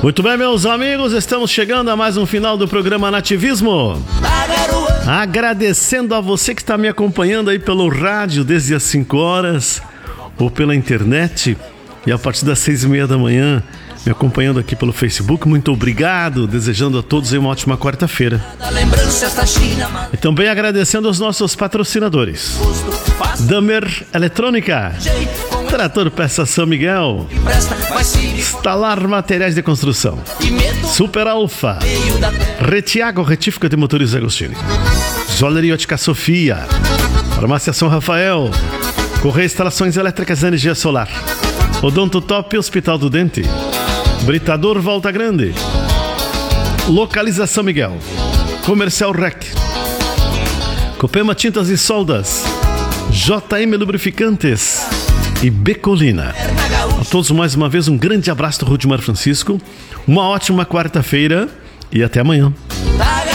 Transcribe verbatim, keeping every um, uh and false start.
Muito bem, meus amigos, estamos chegando a mais um final do programa Nativismo. Agradecendo a você que está me acompanhando aí pelo rádio desde as cinco horas ou pela internet e a partir das seis e meia da manhã me acompanhando aqui pelo Facebook. Muito obrigado, desejando a todos aí uma ótima quarta-feira. E também agradecendo aos nossos patrocinadores: Damer Eletrônica, Trator Peça São Miguel, Instalar Materiais de Construção, Super Alfa, Retiago Retífica de Motores Agostini, Joalheria Ótica Sofia, Farmácia São Rafael, Correia Instalações Elétricas de Energia Solar, Odonto Top Hospital do Dente, Britador Volta Grande, Localização Miguel, Comercial Rec, Copema Tintas e Soldas, J M Lubrificantes e Becolina. A todos mais uma vez um grande abraço do Rudimar Francisco, uma ótima quarta-feira e até amanhã.